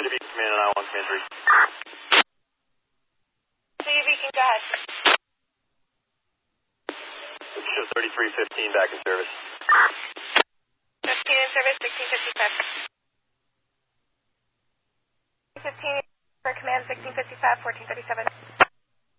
City Beacon Command on I-1 Command 3. City Beacon, go ahead. Show 3315 back in service. 15 in service, 1655. 15 for command, 1655, 1437.